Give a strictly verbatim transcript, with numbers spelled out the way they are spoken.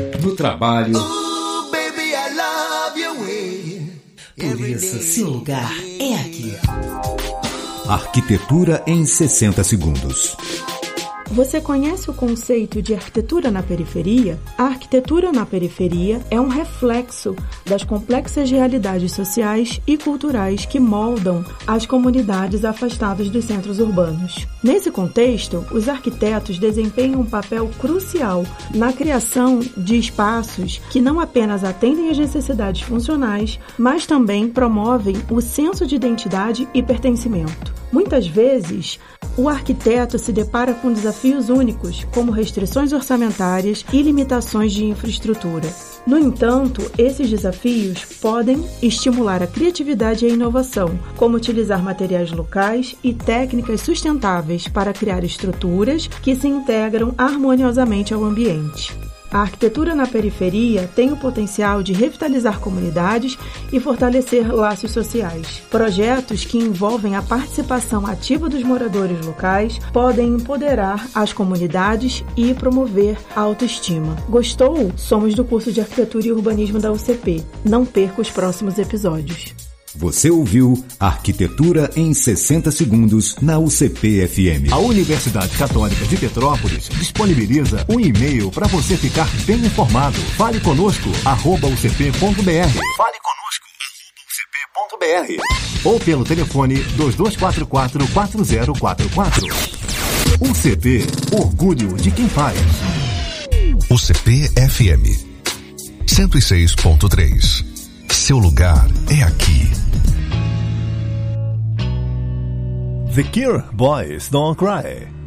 no trabalho. Ooh, baby, I love your way. Por isso, seu lugar é aqui. Arquitetura em sessenta segundos. Você conhece o conceito de arquitetura na periferia? A arquitetura na periferia é um reflexo das complexas realidades sociais e culturais que moldam as comunidades afastadas dos centros urbanos. Nesse contexto, os arquitetos desempenham um papel crucial na criação de espaços que não apenas atendem às necessidades funcionais, mas também promovem o senso de identidade e pertencimento. Muitas vezes, o arquiteto se depara com desafios únicos, como restrições orçamentárias e limitações de infraestrutura. No entanto, esses desafios podem estimular a criatividade e a inovação, como utilizar materiais locais e técnicas sustentáveis para criar estruturas que se integram harmoniosamente ao ambiente. A arquitetura na periferia tem o potencial de revitalizar comunidades e fortalecer laços sociais. Projetos que envolvem a participação ativa dos moradores locais podem empoderar as comunidades e promover a autoestima. Gostou? Somos do curso de Arquitetura e Urbanismo da U C P. Não perca os próximos episódios. Você ouviu Arquitetura em sessenta segundos na U C P F M. A Universidade Católica de Petrópolis disponibiliza um e-mail para você ficar bem informado. Fale conosco, arroba u c p ponto b r. Fale conosco, arroba u c p ponto b r. Ou pelo telefone dois dois quatro quatro, quatro zero quatro quatro. U C P, orgulho de quem faz. U C P F M cento e seis ponto três. Seu lugar é aqui. The Cure, Boys Don't Cry.